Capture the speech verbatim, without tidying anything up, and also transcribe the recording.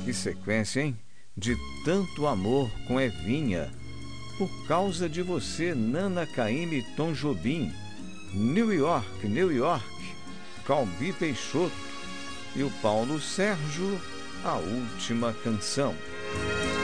Que sequência, hein? De tanto amor com Evinha. Por causa de você, Nana Caymmi e Tom Jobim. New York, New York, Calbi Peixoto. E o Paulo Sérgio, A Última Canção.